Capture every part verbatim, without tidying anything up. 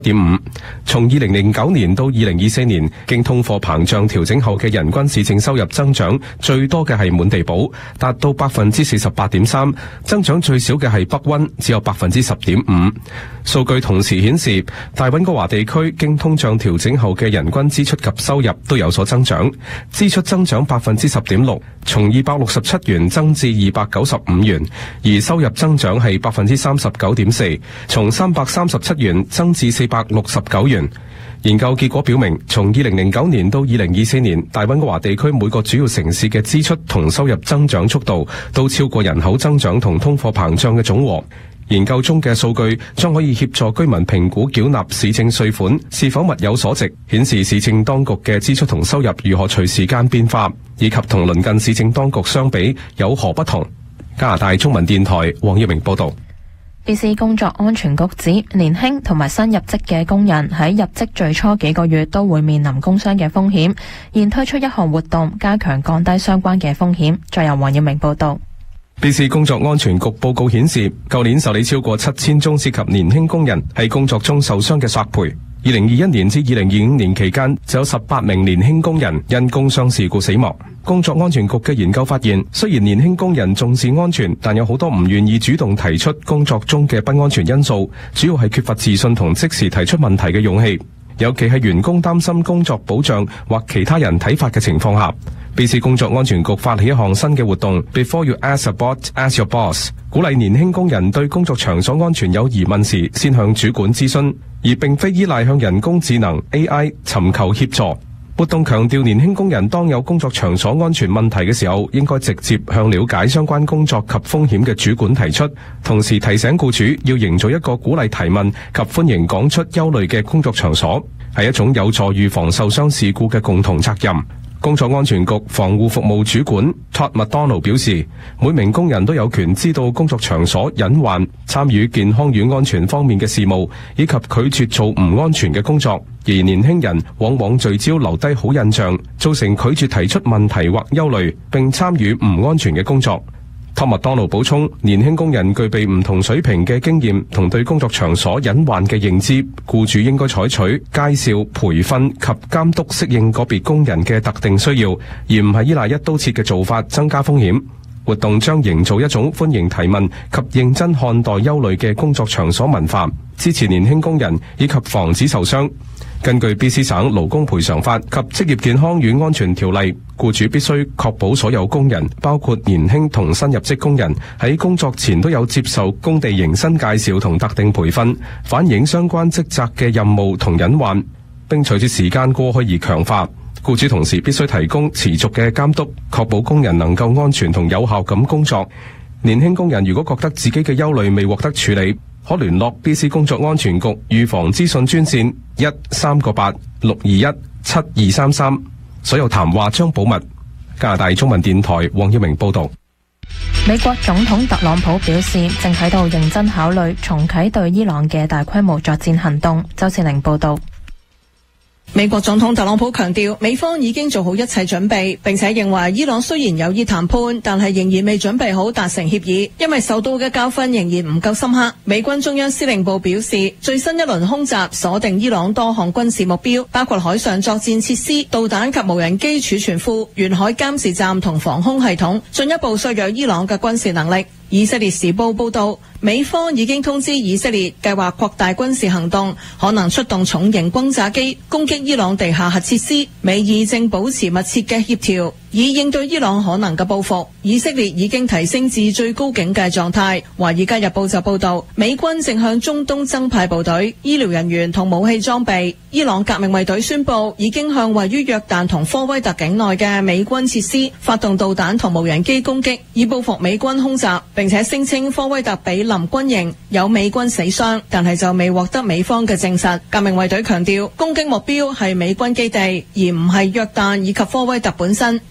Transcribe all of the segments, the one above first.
點五，從二零零九年到二零二四年，經通貨膨脹調整後嘅人均市政收入增長最多嘅係滿地堡，達到百分之四十八點三，增長最少嘅係北溫，只有百分之十點五。數據同時顯示，大溫哥華地區經通脹調整後嘅人均支出及收入都有所增長，支出增長百分之十點六，從二百六十七元增至二百九十五元，而收入增長係百分之三十九點四，從三百三十七元增至四百六十九元。研究結果表明，從二零零九年到二零二四年，大溫哥華地區每個主要城市嘅支出同收入增長速度都超過人口增長同通貨膨脹嘅總和。研究中嘅數據將可以協助居民評估繳納市政稅款是否物有所值，顯示市政當局嘅支出同收入如何隨時間變化，以及同鄰近市政當局相比有何不同。加拿大中文電台黃耀明報道。 B C 工作安全局指，年輕同埋新入職嘅工人喺入職最初幾個月都會面臨工傷嘅風險，現推出一項活動加強降低相關嘅風險。再由黃耀明報道。 B C 工作安全局報告顯示，舊年受理超過七千宗涉及年輕工人喺工作中受傷嘅索賠。二零二一年至二零二五年期間，就有十八名年輕工人因工傷事故死亡。工作安全局嘅研究發現，雖然年輕工人重視安全，但有好多唔願意主動提出工作中嘅不安全因素，主要係缺乏自信同即時提出問題嘅勇氣。尤其係員工擔心工作保障或其他人睇法嘅情況下。B C 工作安全局發起一項新嘅活動 Before you ask about, ask your boss， 鼓勵年輕工人對工作場所安全有疑問時，先向主管諮詢，而並非依賴向人工智能 A I 尋求協助。活動強調年輕工人當有工作場所安全問題嘅時候，應該直接向了解相關工作及風險嘅主管提出，同時提醒僱主要營造一個鼓勵提問及歡迎講出憂慮嘅工作場所，係一種有助預防受傷事故嘅共同責任。工作安全局防護服務主管 Todd McDonald 表示，每名工人都有權知道工作場所隱患、參與健康與安全方面嘅事務，以及拒絕做唔安全嘅工作。而年輕人往往聚焦留低好印象，造成拒絕提出問題或憂慮，並參與唔安全嘅工作。托麥當勞補充，年輕工人具備唔同水平嘅經驗同對工作場所隱患嘅認知，僱主應該採取介紹、培訓及監督適應個別工人嘅特定需要，而唔係依賴一刀切嘅做法增加風險。活動將營造一種歡迎提問及認真看待憂慮嘅工作場所文化，支持年輕工人以及防止受傷。根據 B C 省勞工賠償法及職業健康與安全條例，僱主必須確保所有工人，包括年輕同新入職工人，喺工作前都有接受工地迎新介紹同特定培訓，反映相關職責嘅任務同隱患，並隨住時間過去而強化。僱主同時必須提供持續嘅監督，確保工人能夠安全同有效咁工作。年輕工人如果覺得自己嘅憂慮未獲得處理，可聯絡 B C 工作安全局預防資訊專線一三個八六二一七二三三，所有談話將保密。加拿大中文電台黃耀明報道。 美國總統特朗普表示，正喺度認真考慮重啟對伊朗嘅大規模作戰行動。周志玲報道。 美國總統特朗普強調，美方已經做好一切準備，並且認為伊朗雖然有意談判，但係仍然未準備好達成協議，因為受到嘅教訓仍然唔夠深刻。美軍中央司令部表示，最新一輪空襲鎖定伊朗多項軍事目標，包括海上作戰設施、導彈及無人機儲存庫、沿海監視站同防空系統，進一步削弱伊朗嘅軍事能力。以色列時報報道，美方已經通知以色列計劃擴大軍事行動，可能出動重型轟炸機攻擊伊朗地下核設施。美伊正保持密切嘅協調，以應對伊朗可能嘅報復。以色列已經提升至最高警戒狀態。華爾街日報就報道，美軍正向中東增派部隊、醫療人員同武器裝備。伊朗革命衛隊宣布已經向位於約旦同科威特境內嘅美軍設施發動導彈同無人機攻擊，以報復美軍空襲，並且聲稱科威特比林軍營有美軍死傷，但係就未獲得美方嘅證實。革命衛隊強調，攻擊目標係美軍基地，而唔係約旦以及科威特本身。約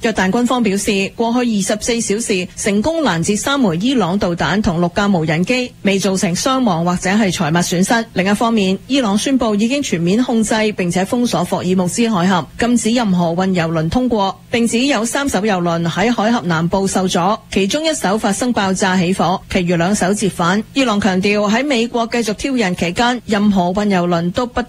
約旦軍方表示，過去二十四小時成功攔截三枚伊朗導彈同六架無人機，未造成傷亡或者係財物損失。另一方面，伊朗宣布已經全面控制並且封鎖霍爾木茲海峽，禁止任何運油輪通過，並指有三艘油輪喺海峽南部受阻，其中一艘發生爆炸起火，其餘兩艘折返。伊朗強調喺美國繼續挑釁期間，任何運油輪都不